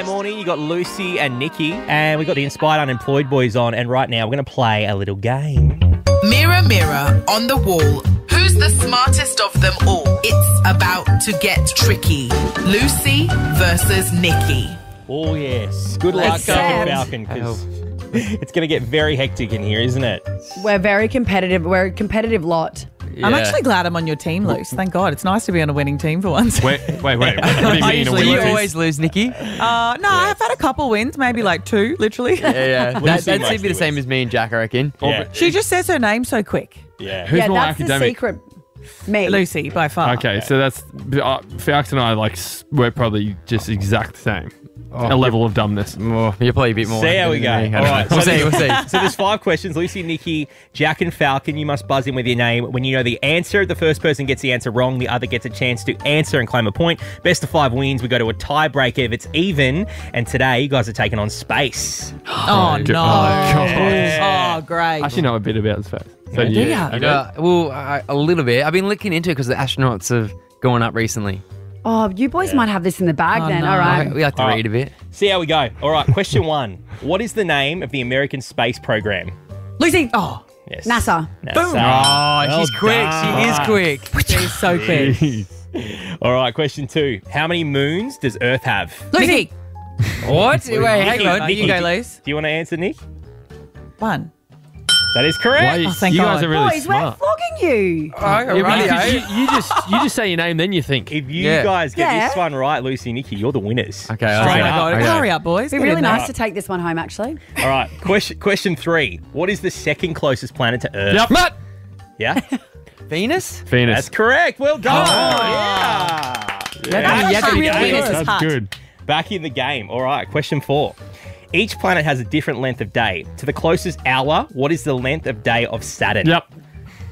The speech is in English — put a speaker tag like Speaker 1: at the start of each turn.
Speaker 1: Friday morning, you got Lucy and Nikki, and we got the Inspired Unemployed boys on, and right now we're going to play a little game.
Speaker 2: Mirror, mirror on the wall, who's the smartest of them all? It's about to get tricky. Lucy versus Nikki.
Speaker 1: Oh, yes. Good luck,
Speaker 3: Except-
Speaker 1: Falcon, because it's going to get very hectic in here, isn't it?
Speaker 3: We're very competitive. We're a competitive lot.
Speaker 4: I'm actually glad I'm on your team, Luce. Thank God. It's nice to be on a winning team for once.
Speaker 5: Wait. What do you mean?
Speaker 4: usually
Speaker 5: a
Speaker 6: You
Speaker 5: winning team?
Speaker 6: always lose, Nikki.
Speaker 4: No, I've had a couple wins, maybe like 2, literally.
Speaker 6: Yeah.
Speaker 1: Lucy
Speaker 6: That'd
Speaker 1: mostly
Speaker 6: be the same
Speaker 1: wins.
Speaker 6: as me and Jack, I reckon.
Speaker 1: Yeah.
Speaker 4: She just says her name so quick.
Speaker 1: Yeah.
Speaker 5: Who's more
Speaker 3: That's
Speaker 5: academic?
Speaker 3: the secret. Me.
Speaker 4: Lucy, by far.
Speaker 5: Okay, so that's Falx and I we're probably just exact same. A level of dumbness.
Speaker 6: More, you're probably a bit more.
Speaker 1: See how we go.
Speaker 6: than me. I
Speaker 1: All
Speaker 6: don't
Speaker 1: right.
Speaker 6: know. We'll see.
Speaker 1: So there's 5 questions. Lucy, Nikki, Jack and Falcon, you must buzz in with your name. When you know the answer, the first person gets the answer wrong. The other gets a chance to answer and claim a point. Best of 5 wins. We go to a tiebreaker if it's even. And today, you guys are taking on space.
Speaker 4: Oh, no.
Speaker 5: God.
Speaker 4: Oh, great.
Speaker 5: I actually know a bit about space. So
Speaker 4: Do
Speaker 5: yeah.
Speaker 4: ya?
Speaker 6: A little bit. I've been looking into it because the astronauts have gone up recently.
Speaker 3: Oh, you boys might have this in the bag then.
Speaker 4: no.
Speaker 3: All right.
Speaker 6: We like to
Speaker 1: All
Speaker 6: read a bit.
Speaker 1: See how we go. All right. Question 1. What is the name of the American space program?
Speaker 4: Lucy. Oh,
Speaker 1: Yes.
Speaker 3: NASA.
Speaker 1: NASA.
Speaker 6: Oh, she's quick.
Speaker 1: done.
Speaker 6: She is quick.
Speaker 4: she's so quick.
Speaker 1: All right. Question 2. How many moons does Earth have?
Speaker 4: Lucy.
Speaker 6: What? Wait, hang
Speaker 1: Nikki,
Speaker 6: on.
Speaker 1: Nikki,
Speaker 4: You go, Luce.
Speaker 1: Do you want to answer, Nick?
Speaker 4: 1.
Speaker 1: That is correct.
Speaker 5: Why,
Speaker 4: Oh, thank
Speaker 5: you
Speaker 4: God.
Speaker 5: guys are really
Speaker 3: Boys, we're
Speaker 5: smart.
Speaker 3: flogging you.
Speaker 5: You just say your name, then you think.
Speaker 1: If you
Speaker 6: Yeah.
Speaker 1: guys get
Speaker 3: Yeah.
Speaker 1: this one right, Lucy and Nikki, you're the winners.
Speaker 6: Okay,
Speaker 4: Oh,
Speaker 1: Straight
Speaker 4: my
Speaker 1: up.
Speaker 4: God.
Speaker 6: Okay.
Speaker 4: Hurry up, boys.
Speaker 3: It'd be
Speaker 4: Get
Speaker 3: really
Speaker 4: in there.
Speaker 3: nice to take this one home, actually.
Speaker 1: All right. Question 3. What is the second closest planet to Earth?
Speaker 5: Yep.
Speaker 6: Matt.
Speaker 1: Yeah?
Speaker 6: Venus?
Speaker 5: Venus.
Speaker 1: That's correct. Well done. Yeah.
Speaker 4: Actually,
Speaker 1: Back in the
Speaker 4: really
Speaker 1: game.
Speaker 4: is
Speaker 5: That's
Speaker 4: hot.
Speaker 5: good.
Speaker 1: Back in the game. All right. Question 4. Each planet has a different length of day. To the closest hour, what is the length of day of Saturn?
Speaker 5: Yep.